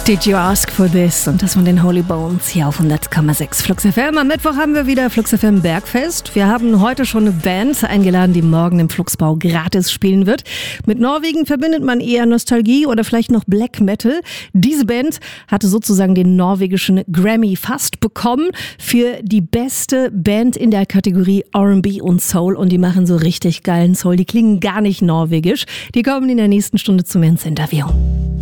Did you ask for this? Und das von den Holy Bones hier auf 100,6 Flux FM. Am Mittwoch haben wir wieder Flux FM Bergfest. Wir haben heute schon eine Band eingeladen, die morgen im Fluxbau gratis spielen wird. Mit Norwegen verbindet man eher Nostalgie oder vielleicht noch Black Metal. Diese Band hatte sozusagen den norwegischen Grammy fast bekommen für die beste Band in der Kategorie R&B und Soul. Und die machen so richtig geilen Soul. Die klingen gar nicht norwegisch. Die kommen in der nächsten Stunde zu mir ins Interview.